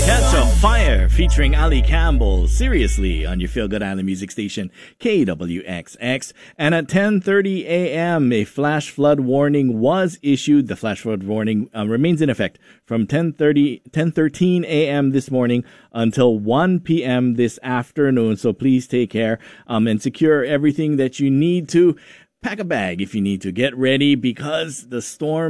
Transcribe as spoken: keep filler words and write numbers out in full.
Catch a Fire featuring Ali Campbell, Seriously, on your Feel Good Island music station, K W X X. And at ten thirty a.m., a flash flood warning was issued. The flash flood warning uh, remains in effect from ten thirty, ten thirteen a.m. this morning until one p.m. this afternoon. So please take care um, and secure everything that you need to. Pack a bag if you need to. Get ready because the storm